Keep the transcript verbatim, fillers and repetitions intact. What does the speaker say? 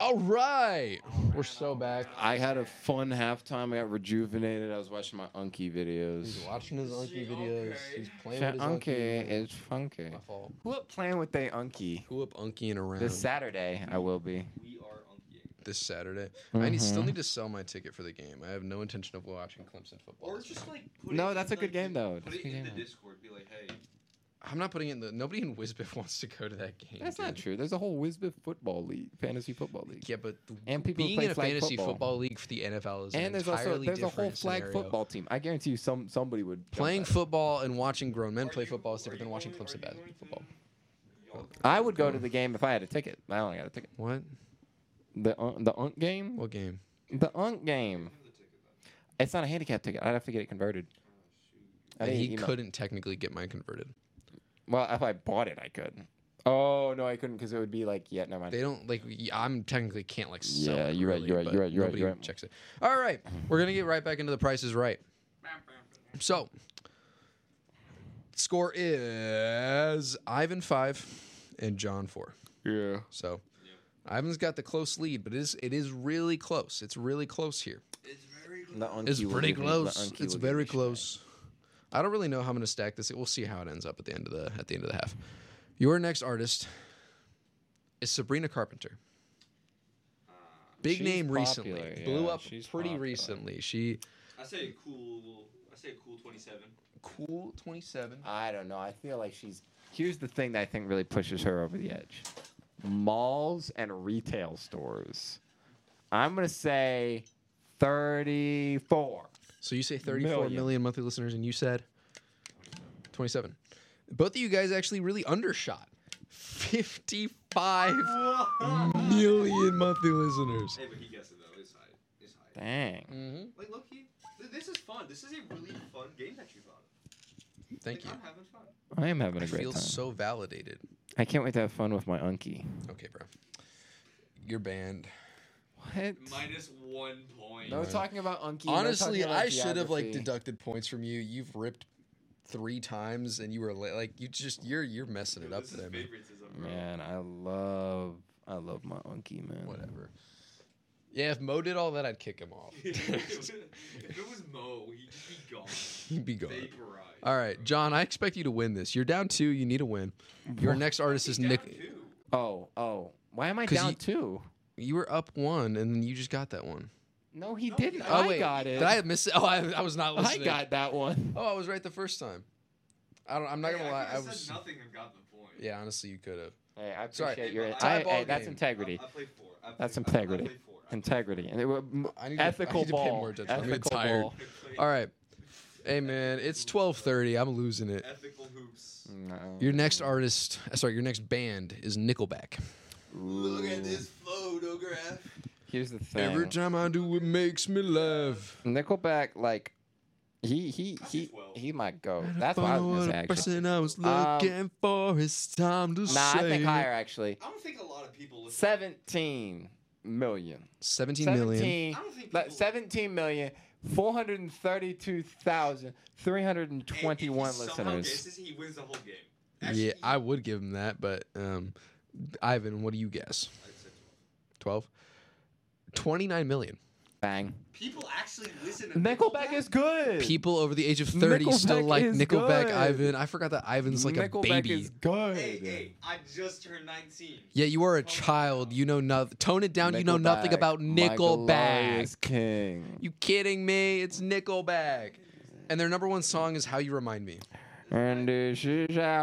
All right. We're so back. I had a fun halftime. I got rejuvenated. I was watching my Unky videos. He's watching his Unky videos. He's playing That with his Unky Unky. is funky. My fault. Who up playing with they Unky? Who up Unkying around This Saturday, I will be. We are unkying. this Saturday? I need, still Mhm. need to sell my ticket for the game. I have no intention of watching Clemson football. Or this just weekend. like put No, it that's in, a good like, game, though. Put That's a it good in the game. Discord. Be like, hey. I'm not putting it in the. Nobody in Wizbif wants to go to that game. That's not dude. true. There's a whole Wizbit football league, fantasy football league. Yeah, but the- And people who being play in a flag fantasy football. football. league for the N F L is And an there's also entirely there's a whole different flag scenario. football team. I guarantee you, some somebody would jump Playing at it. football and watching grown men Are play you- football is are different than you watching going- Clemson are you going basketball. to- y'all- I would go to the game if I had a ticket. I only got a ticket. What? The un- the Unk game. What game? The Unk game. It's not a handicap ticket. I'd have to get it converted. I And didn't he email- couldn't technically get mine converted. Well, if I bought it, I could. Oh no, I couldn't because it would be like yeah, never mind. They don't like. y- I'm technically can't like. Sell Yeah, it you're right, really, you're right, but you're right, you're right, nobody you're right. Checks it. All right, we're gonna get right back into the prices right. So, score is Ivan five and John four. Yeah. So, Ivan's got the close lead, but it is it is really close. It's really close here. It's very The Unky It's will pretty give me- the close. Unky It's will give very me shit. close. I don't really know how I'm gonna stack this. We'll see how it ends up at the end of the at the end of the half. Your next artist is Sabrina Carpenter. Big She's name popular, recently. Blew yeah, up she's pretty popular. recently. She I say a cool. I say a cool twenty-seven. cool twenty-seven. I don't know. I feel like she's. Here's the thing that I think really pushes her over the edge: malls and retail stores. I'm gonna say thirty-four. So you say thirty-four Million. million monthly listeners, and you said twenty-seven. Both of you guys actually really undershot. fifty-five million monthly listeners. Hey, but he guessed it though. It's high. It's high. Dang. Mm-hmm. Like look, he. th- This is fun. This is a really fun game that you thought of. Thank you. Like, I'm having fun. I am having I a great feel time. so validated. I can't wait to have fun with my Unky. Okay, bro. Your band. What? Minus one point. No talking about Unky. no Honestly, talking about I should have like geography. deducted points from you. You've ripped three times, and you were li- like, you just you're you're messing it Dude, up this is today, man. favoritism, bro. Man, I love, I love my Unky, man. Whatever. Yeah, if Mo did all that, I'd kick him off. if it was Mo, he'd just be gone. He'd be gone. Vaporize. All right, John, I expect you to win this. You're down two. You need a win. Your next artist is He's down Nick. two. Oh, oh. Why am I 'Cause down you- two? You were up one, and then you just got that one. No, he No, didn't. he- I Oh, wait. got it. Did I miss it? Oh, I, I was not I listening. got that one. Oh, I was right the first time. I don't. I'm not Hey, gonna I lie. could've I said was. nothing and got the point. Yeah, honestly, you could have. Hey, I Sorry. appreciate Hey, your. but tie I, ball hey, that's game. integrity. I, I played four. I That's played, integrity. I, I played four. I played Integrity. And it, wa- m- I need to- I ethical need to pay ball. more attention. I'm getting Ethical tired. ball. four. I played All right. Hey man, it's twelve thirty. I'm losing it. Ethical hoops. No. Your next artist, uh, sorry, your next band is Nickelback. Look at this photograph. Here's the thing. Every time I do, it makes me laugh. Nickelback, like, he he I say he twelve. he might go. That's what I was gonna say. Actually. person I was Um, looking for. It's time to Nah, say. I think higher. Actually, I don't think a lot of people listen. seventeen million. Seventeen million. Seventeen. I don't think like, people- Seventeen million. Four hundred thirty-two thousand three hundred And if he twenty-one somehow listeners. guesses, he wins the whole game. Actually, Yeah, I would give him that, but um, Ivan, what do you guess? I'd say Twelve. Twenty-nine million. Bang. people actually listen to Nickelback is good. People over the age of thirty still Nickelback like is Nickelback. good. Ivan, I forgot that Ivan's like Nickelback a baby. is good. Hey, hey, I just turned nineteen. Yeah, you are a Tone it child. down. You know nothing. Tone it down. You know nothing Nickelback. about My Nickelback. glorious king. You kidding me? It's Nickelback. And their number one song is How You Remind Me. And this is how